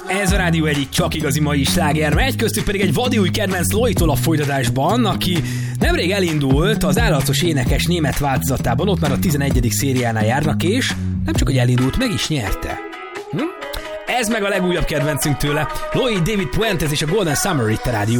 Ez a rádió egyik csak igazi mai sláger megy, köztük pedig egy vadi új kedvenc Lojtól a folytatásban, aki nemrég elindult az állatos énekes német változatában, ott már a 11. szériánál járnak, és nem csak hogy elindult, meg is nyerte. Ez meg a legújabb kedvencünk tőle, Lloyd David Puentes és a Golden Summer itt a rádió.